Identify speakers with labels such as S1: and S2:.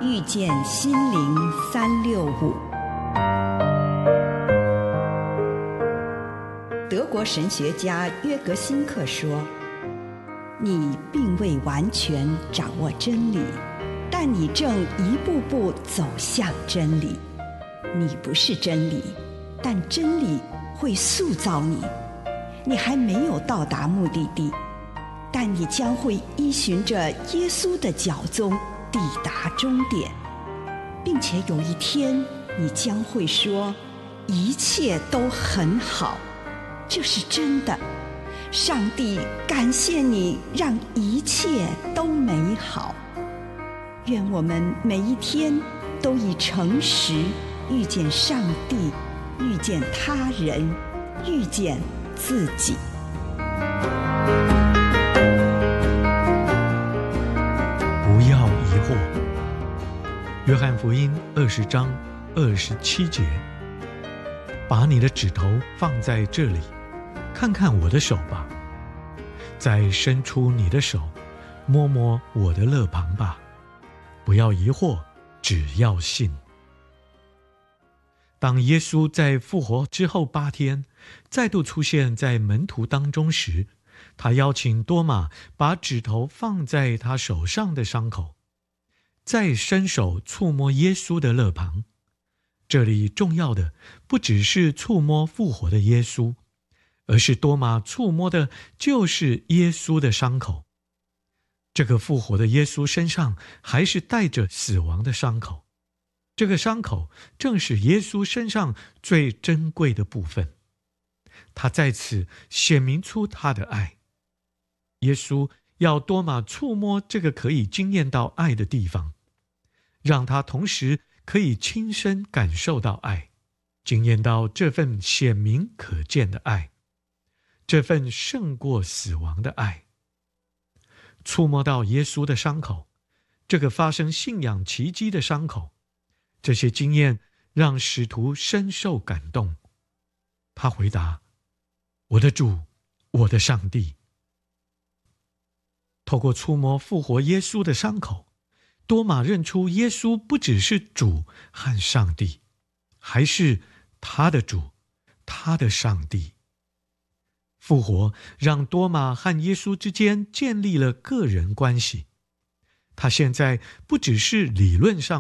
S1: 遇见心灵365。德国神学家约格辛克说，你并未完全掌握真理，但你正一步步走向真理。你不是真理，但真理会塑造你。你还没有到达目的地，但你将会依循着耶稣的脚踪抵达终点，并且有一天你将会说，一切都很好。这是真的。上帝感谢你，让一切都美好。愿我们每一天都以诚实遇见上帝，遇见他人，遇见自己。
S2: 不要疑惑。约翰福音20章27节，把你的指头放在这里，看看我的手吧，再伸出你的手，摸摸我的肋旁吧。不要疑惑，只要信。当耶稣在复活之后8天再度出现在门徒当中时，他邀请多马把指头放在他手上的伤口，再伸手触摸耶稣的肋旁。这里重要的不只是触摸复活的耶稣，而是多马触摸的就是耶稣的伤口。这个复活的耶稣身上还是带着死亡的伤口，这个伤口正是耶稣身上最珍贵的部分。他在此显明出他的爱。耶稣要多马触摸这个可以经验到爱的地方，让他同时可以亲身感受到爱，经验到这份显明可见的爱，这份胜过死亡的爱。触摸到耶稣的伤口，这个发生信仰奇迹的伤口，这些经验让使徒深受感动。他回答，我的主，我的上帝。透过触摸复活耶稣的伤口，多马认出耶稣不只是主和上帝，还是他的主，他的上帝。复活让多马和耶稣之间建立了个人关系。他现在不只是理论上